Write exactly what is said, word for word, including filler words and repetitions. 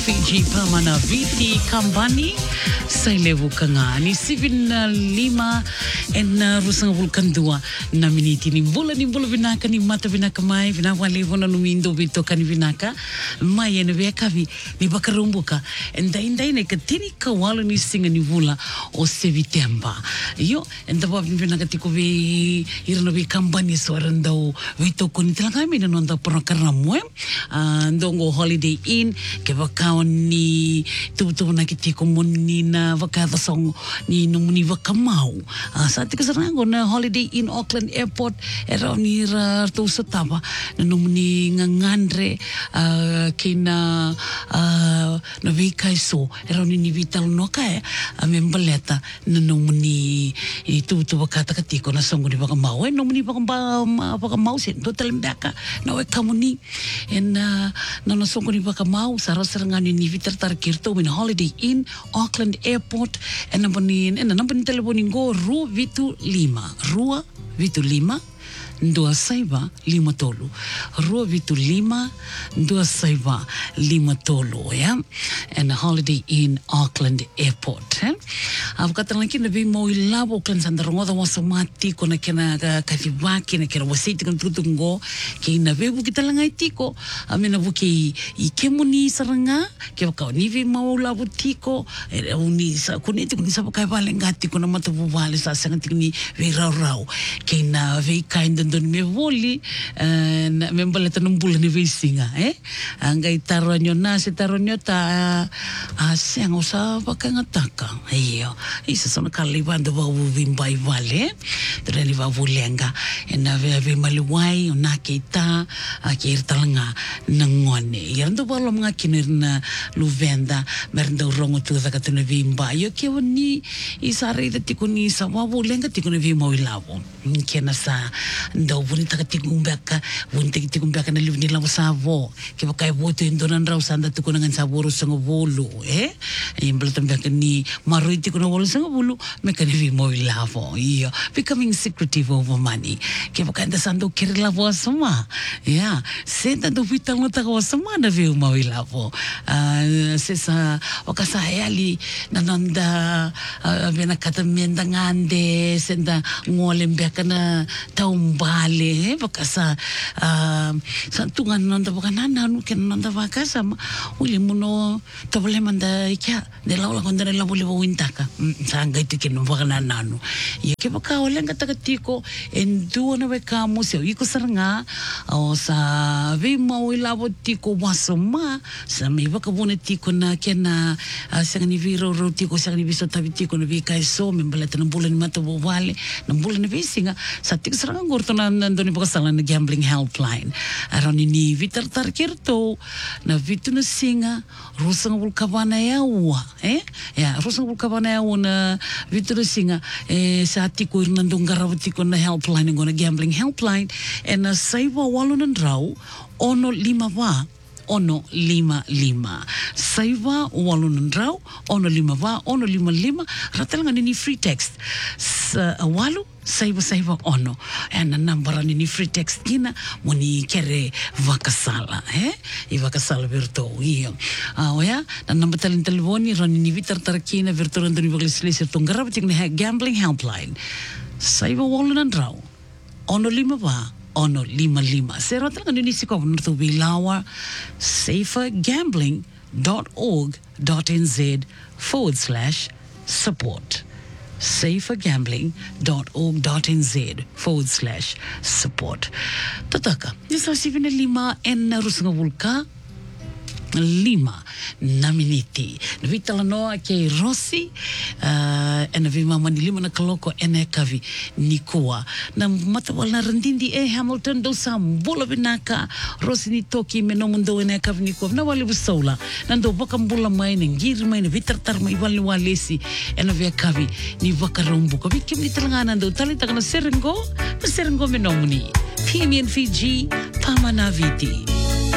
Fiji Pamanaviti Kambani Sailevu Kangani Sivin lima en rusang vulkan dua na miniti ni bola ni bola vinaka ni mata vinaka mai vinawali vona numindo vito kan vinaka mai en vekavi ni bakarumbuka en dai dai ne katini kawalo ni singa ni vula o sevitemba yo en daba vinaka tiko vi irano vi kambani soarandau vito kun tilanga mi no nda por karna moe ndongo Holiday Inn ke vakao ni tu tu na kiti ko munina vakada song ni numuni vakamau sa tika sarango na Holiday Inn Auckland Airport era ni ra tu satava na numuni ngangandre kina na vikai so era ni ni vital no kai a membaleta na numuni tu tu vakata kiti ko na song ni vakamau e numuni vakamau vakamau sen total mbaka na we kamuni en na na song ni vakamau sarasarangani ni vitar tarkirto in Holiday Inn Auckland Airport en nampanin en nampanin teleponin go ru vitu lima rua vitu lima dua saiba lima tolu rua vitu lima dua saiba lima tolu ya and Holiday Inn Auckland Airport eh aku kata lagi nabi mau ilabo Auckland sandarongo da wasomati kona kena kafibaki na kena wasiti kan tutungo ke nabi bu kita langai tiko amena bu ke ikemuni saranga ke ka ni vi mau labo tiko e uni sa kuni tiko ni sa kai vale ngati kona mata bu vale sa sanga tikni vi rau rau ke na vi kind don me voli na membala tanong bulan ni visinga eh angay taronyo na si taronyo ta aseng usa pakangataka iyo isa sona kaliban do ba vimbai vale treni va vulenga en ave ave maliwai na kita akir talanga nangone yando balo mga kinirna luvenda merndo rongo tu da katuna vimba yo ke woni isare de tikuni sa va vulenga tikuni vimo ilavo kena sa ndo buni takatigumbaka buni takatigumbaka na livni lang savo ke bakay boto indonan raw sanda to kunangan sa boro sa ngolo eh imbal tambaka ni maruiti ko na wala sa ngolo mekanivi mo ilavo iyo becoming secretive over money ke bakay da sando kirilavo asama yeah senta do vital no taka asama na vi mo ilavo sesa wakasayali nananda bena katamenda ngande senda ngolembeka na taumbale bakasa santungan nanda bakanana nu ken nanda bakasa uli muno tabole manda ikya de la ola konda la bole wintaka sanga itu ken bakanana nu ye ke baka ole ngata katiko endu na beka mo se iko saranga o sa ve mo ila botiko wasoma sa me baka bonetiko na kena sanga ni viro rotiko sanga ni biso tabitiko na bika so me balata na bulan mata bo vale na bulan na bisinga sa tik saranga gorto na nandoni bakasalan na gambling helpline aroni ni vitar tarkirto na vitu na singa rusang vulkabana yawa eh ya rusang vulkabana yawa na vitu na singa eh sa tiko nandong garawati ko na helpline ngona gambling helpline and na saiwa walunan raw ono lima wa ono lima lima saiva walunan raw ono lima va ono lima lima ratalangan ni free text sa walu saiva saiva ono and number ni free text kina moni kere vakasala eh i vakasala virto iyo ah oya dan number talin telefoni rani ni vitar tarakina virto rando ni baglisles tonggarab tikne gambling helpline saiva walunan raw ono lima va ono lima lima. Sera talaga ninisi ko to bilawa safergambling dot org dot n z forward slash support. safergambling dot org dot n z forward slash support. Tataka, nisa sivina lima en rusanga vulka lima na miniti. Navitala noa ke Rossi uh, en navi mama ni lima na kaloko ene kavi nikua. Na matawal na randindi e Hamilton do sam bola binaka Rossi ni toki menomundo ene kavi nikua. Na wali busaula. Nando baka mbula mai na ngiri mai na vitartar mai wali walesi ene via kavi ni baka rombuka. Vikim ni talanga nando talitaka na serengo na serengo menomuni. P M N Fiji Pamanaviti.